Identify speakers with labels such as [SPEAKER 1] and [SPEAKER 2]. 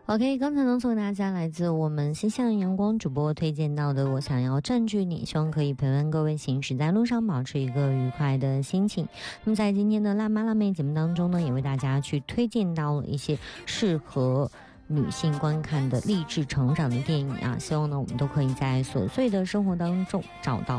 [SPEAKER 1] OK， 刚才呢送给大家来自我们新鲜的阳光主播推荐到的《我想要占据你》，希望可以陪伴各位行驶在路上，保持一个愉快的心情。那么在今天的辣妈辣妹节目当中呢，也为大家去推荐到了一些适合女性观看的励志成长的电影啊，希望呢我们都可以在琐碎的生活当中找到